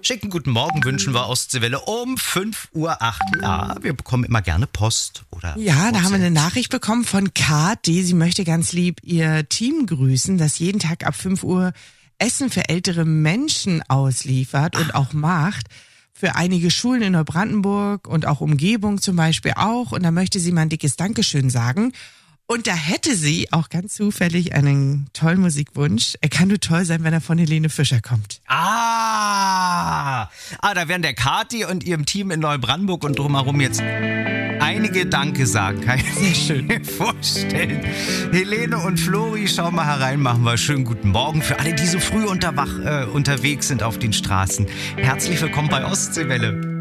Schicken guten Morgen wünschen wir Ostseewelle um 5:08 Uhr. Ja, wir bekommen immer gerne Post oder Ja, da haben wir WhatsApp. eine Nachricht bekommen von Kati. Sie möchte ganz lieb ihr Team grüßen, das jeden Tag ab 5 Uhr Essen für ältere Menschen ausliefert und auch macht. Für einige Schulen in Neubrandenburg und auch Umgebung zum Beispiel auch. Und da möchte sie mal ein dickes Dankeschön sagen. Und da hätte sie auch ganz zufällig einen tollen Musikwunsch. Er kann nur toll sein, wenn er von Helene Fischer kommt. Da werden der Kati und ihrem Team in Neubrandenburg und drumherum jetzt einige Danke sagen. Kann ich mir vorstellen. Helene und Flori, schau mal herein, machen wir schönen guten Morgen. Für alle, die so früh unterwegs sind auf den Straßen. Herzlich willkommen bei Ostseewelle.